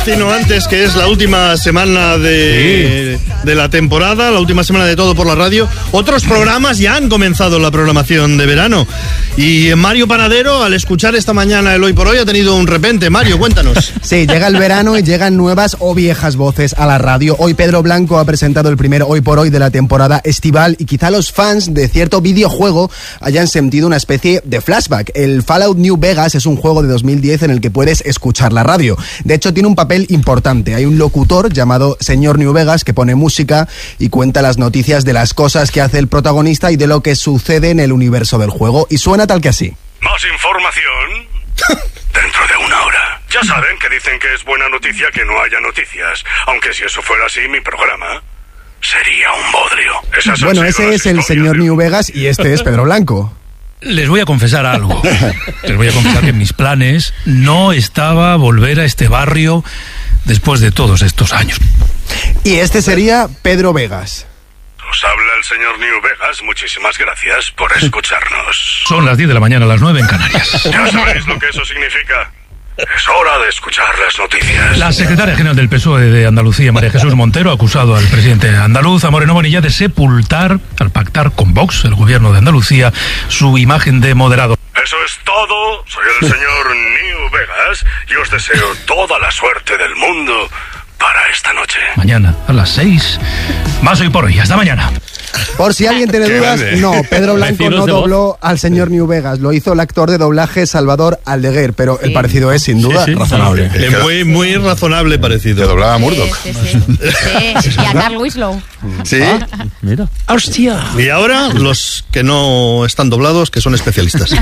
insinuantes que es la última semana de la temporada, la última semana de Todo por la Radio. Otros programas ya han comenzado la programación de verano. Y Mario Panadero, al escuchar esta mañana el Hoy por Hoy, ha tenido un repente. Mario, cuéntanos. Sí, llega el verano y llegan nuevas o viejas voces a la radio. Hoy Pedro Blanco ha presentado el primer Hoy por Hoy de la temporada estival y quizá los fans de cierto videojuego hayan sentido una especie de flashback. El Fallout New Vegas es un juego de 2010 en el que puedes escuchar la radio. De hecho, tiene un papel importante. Hay un locutor llamado Señor New Vegas que pone música y cuenta las noticias de las cosas que hace el protagonista y de lo que sucede en el universo del juego. Y suena tal que así. ¿Más información? Dentro de una hora. Ya saben que dicen que es buena noticia que no haya noticias. Aunque si eso fuera así, mi programa sería un bodrio. Bueno, ese es el Señor New Vegas y este es Pedro Blanco. Les voy a confesar algo. Les voy a confesar que en mis planes no estaba volver a este barrio después de todos estos años. Y este sería Pedro Vegas. Os habla el señor New Vegas. Muchísimas gracias por escucharnos. Son las 10 de la mañana, las 9 en Canarias. Ya sabéis lo que eso significa. Es hora de escuchar las noticias. La secretaria general del PSOE de Andalucía, María Jesús Montero, ha acusado al presidente andaluz, a Moreno Bonilla, de sepultar, al pactar con Vox, el gobierno de Andalucía, su imagen de moderado. Eso es todo. Soy el señor New Vegas y os deseo toda la suerte del mundo para esta noche. Mañana a las 6. Más Hoy por Hoy. Hasta mañana. Por si alguien tiene dudas, no, Pedro Blanco no dobló al señor New Vegas, lo hizo el actor de doblaje Salvador Aldeguer, pero el parecido es sin duda razonable. Muy razonable parecido. Que doblaba a Murdoch. Sí. Y a Carl Winslow. Sí. Mira. ¡Hostia! Y ahora los que no están doblados, que son especialistas.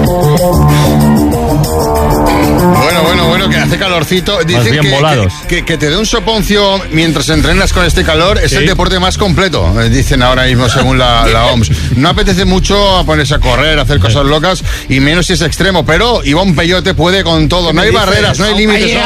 Bueno, que hace calorcito. Dicen que te dé un soponcio mientras entrenas con este calor es el deporte más completo, dicen ahora mismo según la OMS. No apetece mucho ponerse a correr, a hacer cosas locas, y menos si es extremo, pero Iván Peyote puede con todo. No hay barreras, no hay límites.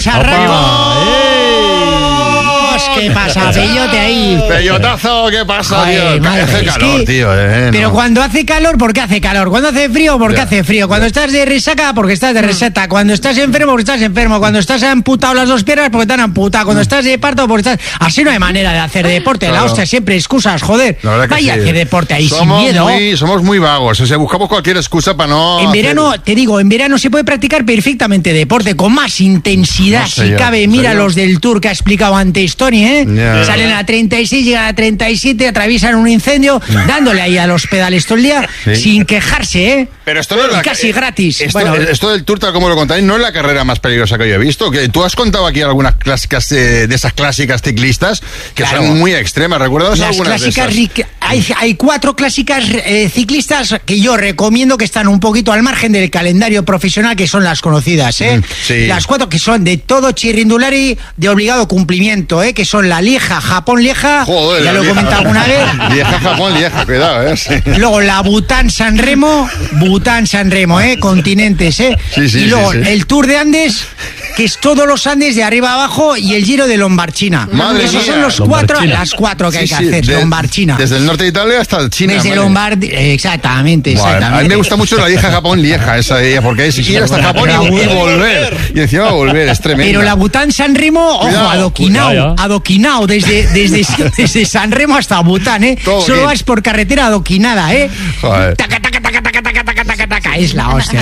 ¿Qué pasa, Peyote ahí? Peyotazo, ¿qué pasa, tío? Madre, hace calor, tío. Pero cuando hace calor, ¿por qué hace calor? Cuando hace frío, ¿por qué hace frío? Cuando estás de resaca, porque estás de resaca. Cuando estás enfermo, porque estás enfermo. Cuando estás amputado las dos piernas, porque te han amputado. Cuando estás de parto, porque estás... Así no hay manera de hacer deporte. Claro. La hostia, siempre excusas, joder. Vaya, hacer deporte ahí sin miedo. Somos muy vagos. O sea, buscamos cualquier excusa para no... En verano, te digo, en verano se puede practicar perfectamente deporte, con más intensidad, si cabe. Mira los del Tour que ha explicado antes Tony, Salen a 36, llegan a 37, atraviesan un incendio, dándole ahí a los pedales todo el día, sin quejarse, Pero esto no es casi gratis. Esto del Tour, tal como lo contáis, no es la carrera más peligrosa que yo he visto. Que tú has contado aquí algunas clásicas de esas clásicas ciclistas que son muy extremas. ¿Recuerdas algunas clásicas, de esas? Hay 4 clásicas ciclistas que yo recomiendo, que están un poquito al margen del calendario profesional, que son las conocidas, Las 4 que son de todo chirrindulari, de obligado cumplimiento, que son la Lieja, Japón-Lieja, ya lo he comentado alguna vez. Lieja, Japón-Lieja, cuidado, Sí. Luego la Bután-San Remo, continentes, y luego el Tour de Andes, que es todos los Andes de arriba a abajo, y el Giro de Lombarchina. Esos son las 4 que hay que hacer, Lombarchina. Desde el norte de Italia hasta China. Desde Lombardía, exactamente. A mí me gusta mucho la Lieja, Japón-Lieja, esa de ella, porque es ir hasta Japón y volver. Y encima volver, es tremendo. Pero la Bután-San Remo, ojo, adoquinao, desde San Remo hasta Bután, Solo vas por carretera adoquinada, Joder. Taca, es la hostia.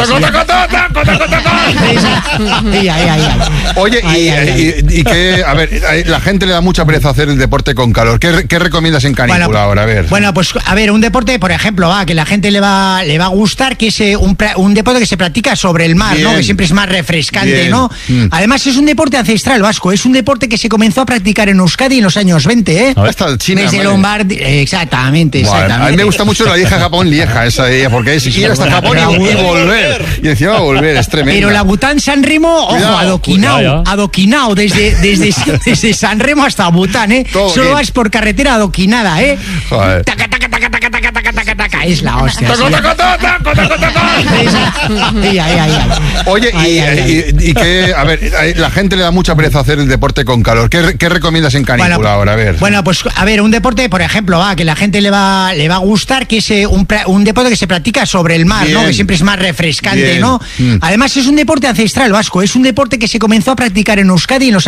Oye, y que, a ver, la gente le da mucha pereza hacer el deporte con calor. ¿Qué recomiendas en canícula ahora? A ver. Bueno, pues a ver, un deporte, por ejemplo, que la gente le va a gustar, que es un deporte que se practica sobre el mar, ¿no? Que siempre es más refrescante, ¿no? Además es un deporte ancestral vasco, es un deporte que se comenzó a practicar en Euskadi en los años 20, Hasta China. Desde Lombardía, exactamente. A mí me gusta mucho la Lieja, Japón-Lieja, esa de ella, porque es ir hasta Japón y volver. Y encima volver, es tremendo. Pero la Bután-San Remo, ojo, adoquinao, desde San Remo hasta Bután, Solo vas por carretera adoquinada, Joder. Taca, es la hostia. Oye, y que, a ver, la gente le da mucha pereza hacer el deporte con calor. ¿Qué recomiendas en canícula ahora? A ver. Bueno, pues a ver, un deporte, por ejemplo, que la gente le va a gustar, que es un deporte que se practica sobre el mar, ¿no? Que siempre es más refrescante, ¿no? Además es un deporte ancestral vasco, es un deporte que se comenzó a practicar en Euskadi en los